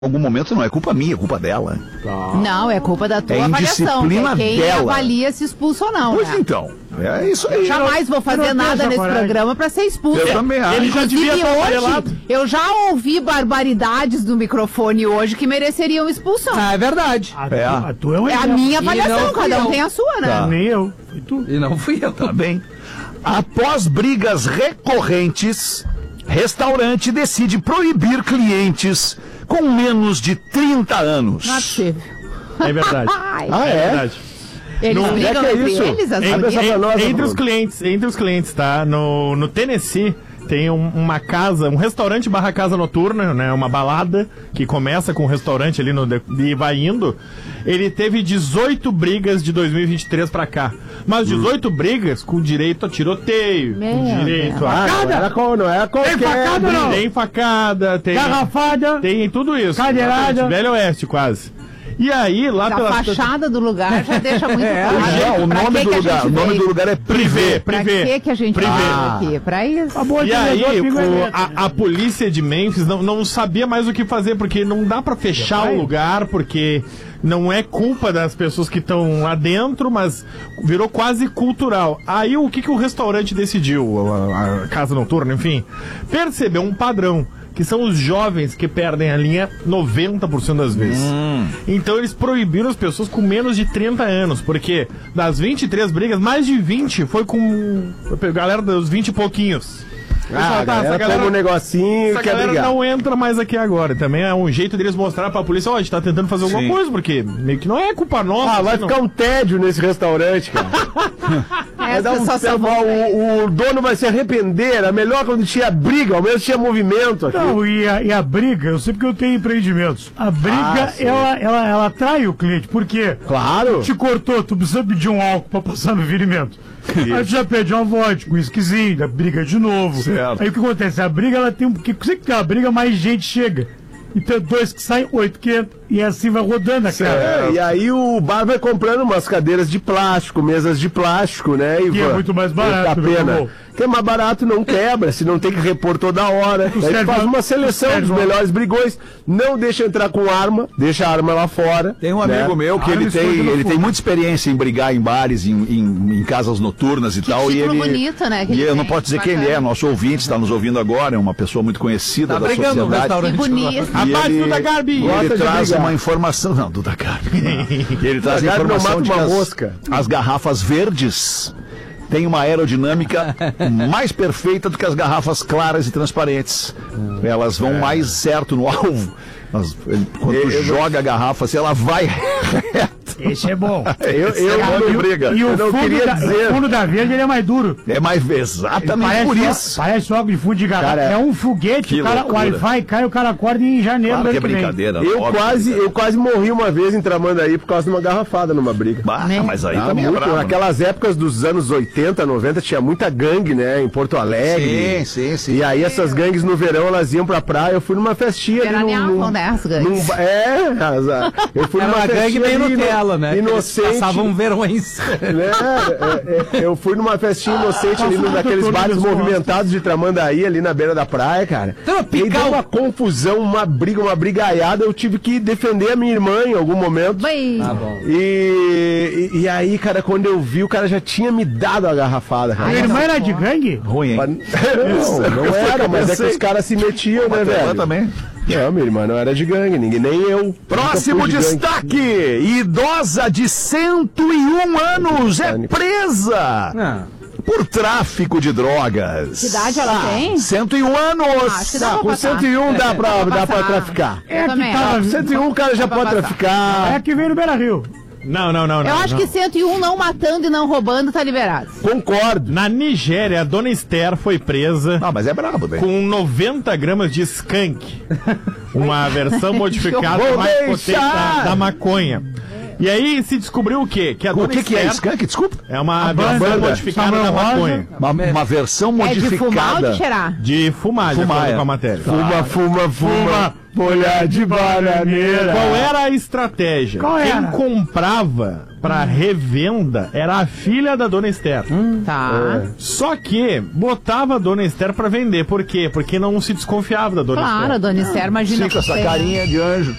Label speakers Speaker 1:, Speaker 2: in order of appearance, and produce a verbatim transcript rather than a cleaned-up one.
Speaker 1: algum momento não é culpa minha, é culpa dela.
Speaker 2: Tá. Não, é culpa da tua
Speaker 1: é
Speaker 2: avaliação.
Speaker 1: Indisciplina
Speaker 2: é quem
Speaker 1: dela.
Speaker 2: avalia se expulso ou não.
Speaker 1: Pois
Speaker 2: né?
Speaker 1: então, é isso aí.
Speaker 2: Eu jamais vou fazer nada nesse coragem. programa pra ser expulso.
Speaker 1: Eu também acho.
Speaker 3: Ele já devia estar amarelado.
Speaker 2: Eu já ouvi barbaridades do microfone hoje que mereceriam expulsão.
Speaker 4: Ah, é verdade.
Speaker 5: A,
Speaker 1: é.
Speaker 5: a tua é, um
Speaker 2: é a minha avaliação, cada um
Speaker 4: eu.
Speaker 2: tem a sua, né?
Speaker 5: Tá. Nem eu, foi tu.
Speaker 4: E não fui eu.
Speaker 1: Tá bem. Após brigas recorrentes, restaurante decide proibir clientes com menos de trinta anos.
Speaker 2: Não é possível.
Speaker 3: É verdade.
Speaker 1: Ah, é?
Speaker 3: É verdade.
Speaker 2: Eles
Speaker 3: No-
Speaker 2: brigam
Speaker 1: é que é
Speaker 2: entre
Speaker 1: isso?
Speaker 2: eles, as
Speaker 3: Em-
Speaker 2: gurias?
Speaker 3: em-
Speaker 1: nós,
Speaker 3: entre
Speaker 1: Bruno.
Speaker 3: os clientes, entre os clientes, tá? No, no Tennessee tem um- uma casa, um restaurante barra casa noturna, né? Uma balada que começa com um restaurante ali no de- e vai indo. Ele teve dezoito brigas de dois mil e vinte e três pra cá. Mas dezoito brigas com direito a tiroteio,
Speaker 2: Meu
Speaker 3: com direito
Speaker 2: Deus.
Speaker 3: a...
Speaker 5: Facada?
Speaker 6: Não era, qual- não era qualquer.
Speaker 5: Tem facada ou não?
Speaker 3: Tem facada, tem...
Speaker 5: Garrafada.
Speaker 3: Tem tudo isso.
Speaker 5: Cadeirada.
Speaker 3: Exatamente, Velho Oeste, quase. E aí, lá
Speaker 2: A
Speaker 3: pela...
Speaker 2: fachada do lugar já deixa muito
Speaker 1: É,
Speaker 2: claro.
Speaker 1: o
Speaker 2: Pra
Speaker 1: nome
Speaker 2: que
Speaker 1: do
Speaker 2: que a
Speaker 1: lugar,
Speaker 2: gente
Speaker 1: o nome
Speaker 2: veio?
Speaker 1: do lugar é
Speaker 3: Privé,
Speaker 2: Pra
Speaker 3: Privé.
Speaker 2: que que a gente
Speaker 3: Privé.
Speaker 2: veio aqui? Pra isso?
Speaker 5: A boa
Speaker 3: E aí,
Speaker 5: treinador,
Speaker 3: o-
Speaker 5: pingo
Speaker 3: a, a polícia de Memphis não, não sabia mais o que fazer, porque não dá pra fechar o lugar, porque não é culpa das pessoas que estão lá dentro, mas virou quase cultural. Aí o que, que o restaurante decidiu, a, a casa noturna, enfim, percebeu um padrão, que são os jovens que perdem a linha noventa por cento das vezes. Então eles proibiram as pessoas com menos de trinta anos, porque das vinte e três brigas, mais de vinte foi com a galera dos vinte e pouquinhos.
Speaker 6: Ah,
Speaker 3: Tá,
Speaker 6: galera,
Speaker 3: essa galera-
Speaker 6: toma um negocinho e
Speaker 3: Essa
Speaker 6: quer
Speaker 3: galera
Speaker 6: brigar.
Speaker 3: não entra mais aqui agora. Também é um jeito deles mostrar pra polícia, ó, a gente tá tentando fazer alguma
Speaker 1: Sim.
Speaker 3: coisa, porque meio que não é culpa nossa.
Speaker 6: Ah, vai
Speaker 3: assim,
Speaker 6: ficar
Speaker 3: não.
Speaker 6: um tédio nesse restaurante, cara.
Speaker 2: É,
Speaker 6: Vai
Speaker 2: as
Speaker 6: dar um
Speaker 2: pessoas só
Speaker 6: tempo,
Speaker 2: vão-
Speaker 6: o, o dono vai se arrepender. Era melhor quando tinha briga, ao menos tinha movimento aqui.
Speaker 5: Não, e a, e a briga, eu sei porque eu tenho empreendimentos. A briga,
Speaker 6: Ah, sim.
Speaker 5: ela, ela, ela atrai o cliente, porque
Speaker 6: Claro.
Speaker 5: te cortou, tu precisa pedir um álcool pra passar no virimento. Aí tu já pede uma vodka, um esquisinho, da briga de novo.
Speaker 1: Certo.
Speaker 5: Aí o que acontece? A briga, ela tem um. Porque você que tem uma briga, mais gente chega. Então dois que saem, oito que entram. E assim vai rodando a cara.
Speaker 6: É, e aí o bar vai comprando umas cadeiras de plástico, mesas de plástico, né, Ivan?
Speaker 5: Que é muito mais barato,
Speaker 6: Da
Speaker 5: meu
Speaker 6: pena.
Speaker 5: amor.
Speaker 6: Que é mais barato, não quebra, se não tem que repor toda hora. Aí
Speaker 5: serve-
Speaker 6: faz uma seleção
Speaker 5: serve-
Speaker 6: dos melhores brigões, não deixa entrar com arma, deixa a arma lá fora.
Speaker 1: Tem um amigo
Speaker 6: né?
Speaker 1: meu que
Speaker 5: Ah,
Speaker 1: ele
Speaker 5: ele
Speaker 1: tem,
Speaker 5: esconde no
Speaker 1: ele tem
Speaker 5: fundo.
Speaker 1: muita experiência em brigar em bares, em, em, em casas noturnas e tal. E
Speaker 2: título
Speaker 1: ele,
Speaker 2: bonito, né, que
Speaker 1: E
Speaker 2: ele
Speaker 1: eu não
Speaker 2: tem,
Speaker 1: posso dizer quem ele
Speaker 2: bacana.
Speaker 1: é, nosso ouvinte está nos ouvindo agora, é uma pessoa muito conhecida
Speaker 4: Tá
Speaker 1: da
Speaker 4: brigando no
Speaker 1: sociedade.
Speaker 4: restaurante.
Speaker 2: Que bonito.
Speaker 1: E
Speaker 3: Abaixo
Speaker 1: ele-
Speaker 3: do da Garbi.
Speaker 1: e
Speaker 6: Gosta
Speaker 1: ele
Speaker 6: de
Speaker 1: traz
Speaker 6: brigar.
Speaker 1: uma informação. Não, do da Garbi. E ele traz a
Speaker 6: Da Garbi não
Speaker 1: informação
Speaker 6: mata
Speaker 1: de
Speaker 6: uma
Speaker 1: que as,
Speaker 6: mosca.
Speaker 1: as garrafas verdes têm uma aerodinâmica mais perfeita do que as garrafas claras e transparentes. Elas vão mais certo no alvo. Mas, ele- quando tu
Speaker 6: Eu- eu-
Speaker 1: joga a garrafa, assim, ela vai reto.
Speaker 5: Esse é bom.
Speaker 6: Eu, eu não briga.
Speaker 5: E o
Speaker 6: eu não
Speaker 5: fundo,
Speaker 6: queria
Speaker 5: da,
Speaker 6: dizer.
Speaker 5: o fundo da verde ele é mais duro.
Speaker 1: É mais exatamente
Speaker 5: Parece
Speaker 1: por
Speaker 5: ó-
Speaker 1: isso.
Speaker 5: Parece óculos de fundo de garrafa.
Speaker 6: Cara,
Speaker 5: é um foguete,
Speaker 1: que
Speaker 5: o cara, o
Speaker 1: loucura.
Speaker 5: Wi-Fi cai, o cara acorda em janeiro
Speaker 1: Claro
Speaker 5: do
Speaker 1: que é
Speaker 5: ano que vem.
Speaker 1: brincadeira.
Speaker 6: Eu
Speaker 1: óbvio.
Speaker 6: quase, eu quase morri uma vez em Tramandaí por causa de uma garrafada numa briga.
Speaker 1: Bah,
Speaker 2: Né?
Speaker 1: mas aí
Speaker 6: Ah,
Speaker 1: também
Speaker 6: muito.
Speaker 1: é bravo. né?
Speaker 6: Naquelas épocas dos anos oitenta, noventa, tinha muita gangue, né? Em Porto Alegre.
Speaker 1: Sim, sim, sim.
Speaker 6: E aí essas gangues no verão, elas iam pra praia. Eu fui numa festinha ali num...
Speaker 2: Veraneavam,
Speaker 6: num-
Speaker 2: né, as gangues.
Speaker 6: num ba- é, as- eu fui
Speaker 4: Era
Speaker 6: numa
Speaker 4: uma gangue
Speaker 6: festinha
Speaker 4: bem
Speaker 6: ali,
Speaker 4: Nutella, né?
Speaker 6: Inocente.
Speaker 4: Eles passavam verões.
Speaker 6: Né? É, é, eu fui numa festinha inocente ali
Speaker 5: Passou
Speaker 6: num daqueles
Speaker 5: tudo
Speaker 6: bares
Speaker 5: nas costas.
Speaker 6: movimentados de Tramandaí, ali na beira da praia, cara.
Speaker 4: Então,
Speaker 6: E aí deu
Speaker 4: picar o-
Speaker 6: uma confusão, uma briga, uma brigaiada. Eu tive que defender a minha irmã em algum momento.
Speaker 2: Bem,
Speaker 4: Tá bom.
Speaker 6: E, e, e aí, cara, quando eu vi, o cara já tinha me dado a garrafada,
Speaker 5: A
Speaker 6: cara.
Speaker 5: irmã era de gangue?
Speaker 1: Ruim, hein?
Speaker 6: Mas- Não, não era, mas é que os caras se metiam, né,
Speaker 1: Tua irmã
Speaker 6: velho?
Speaker 1: também.
Speaker 6: Não, minha irmã não era de gangue, ninguém, nem eu.
Speaker 1: Próximo
Speaker 6: Nunca fui de gangue.
Speaker 1: destaque: idosa de cento e um anos é presa
Speaker 4: Ah,
Speaker 1: por tráfico de drogas.
Speaker 2: que idade ela tem?
Speaker 1: cento e um anos.
Speaker 2: Acho que dá
Speaker 6: Ah,
Speaker 2: pra
Speaker 6: com
Speaker 2: passar.
Speaker 6: cento e um dá pra,
Speaker 2: Dá pra
Speaker 6: dá pra
Speaker 2: passar.
Speaker 6: traficar.
Speaker 5: É
Speaker 2: Eu
Speaker 5: que
Speaker 2: também
Speaker 5: tava.
Speaker 2: acho.
Speaker 6: cento e um o cara já
Speaker 2: Dá pra
Speaker 6: pode
Speaker 2: passar.
Speaker 6: traficar.
Speaker 5: É que veio no Beira Rio.
Speaker 3: Não, não, não, não.
Speaker 2: Eu acho
Speaker 3: não.
Speaker 2: que cento e um não matando e não roubando tá liberado.
Speaker 6: Concordo.
Speaker 3: Na Nigéria, a dona Esther foi presa
Speaker 1: Ah, mas é brabo, velho.
Speaker 3: com noventa gramas de skunk. Uma versão modificada
Speaker 6: Vou
Speaker 3: mais potente
Speaker 6: deixar.
Speaker 3: da, da maconha. E aí se descobriu o quê? Que a
Speaker 1: O
Speaker 3: dona
Speaker 1: que, que é
Speaker 3: Esther
Speaker 1: skunk? Desculpa.
Speaker 3: é uma
Speaker 5: banda,
Speaker 3: versão
Speaker 6: banda,
Speaker 3: modificada da
Speaker 5: Samuel
Speaker 3: maconha.
Speaker 1: Uma, uma versão
Speaker 2: É de fumar ou
Speaker 1: modificada.
Speaker 2: de cheirar?
Speaker 3: De fumar, de
Speaker 1: Fumar,
Speaker 3: acordo
Speaker 1: é.
Speaker 3: com a matéria.
Speaker 6: Fuma, fuma, fuma. folha de bananeira.
Speaker 3: Qual era a estratégia?
Speaker 5: Qual
Speaker 3: Quem
Speaker 5: era?
Speaker 3: comprava pra revenda era a filha da dona Esther.
Speaker 2: Tá.
Speaker 3: Só que botava a dona Esther pra vender. Por quê? Porque não se desconfiava da dona
Speaker 2: Claro, a
Speaker 3: Esther.
Speaker 2: dona Esther, imagina.
Speaker 1: Sim, com essa
Speaker 2: você-
Speaker 1: carinha de anjo.